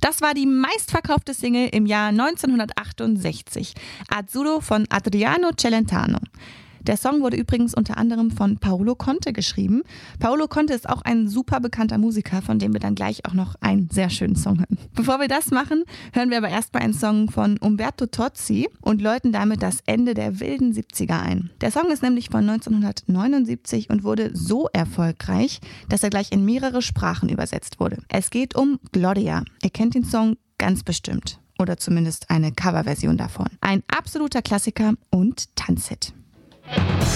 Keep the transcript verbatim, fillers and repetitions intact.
Das war die meistverkaufte Single im Jahr neunzehnhundertachtundsechzig. Azzurro von Adriano Celentano. Der Song wurde übrigens unter anderem von Paolo Conte geschrieben. Paolo Conte ist auch ein super bekannter Musiker, von dem wir dann gleich auch noch einen sehr schönen Song hören. Bevor wir das machen, hören wir aber erstmal einen Song von Umberto Tozzi und läuten damit das Ende der wilden siebziger ein. Der Song ist nämlich von neunzehnhundertneunundsiebzig und wurde so erfolgreich, dass er gleich in mehrere Sprachen übersetzt wurde. Es geht um Gloria. Ihr kennt den Song ganz bestimmt. Oder zumindest eine Coverversion davon. Ein absoluter Klassiker und Tanzhit.